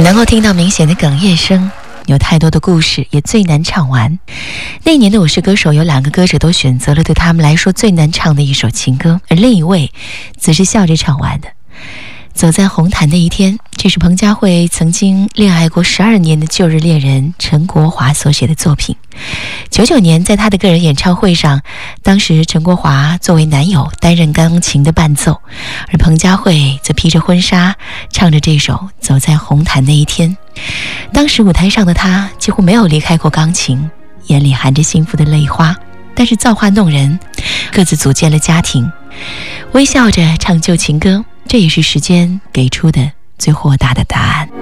能够听到明显的哽咽声，有太多的故事也最难唱完。那年的我是歌手，有2个歌者都选择了对他们来说最难唱的一首情歌，而另一位则是笑着唱完的。走在红毯那一天，这是彭佳慧曾经恋爱过12年的旧日恋人陈国华所写的作品。99年在他的个人演唱会上，当时陈国华作为男友担任钢琴的伴奏，而彭佳慧则披着婚纱唱着这首《走在红毯那一天》。当时舞台上的他几乎没有离开过钢琴，眼里含着幸福的泪花，但是造化弄人，各自组建了家庭，微笑着唱旧情歌，这也是时间给出的最豁达的答案。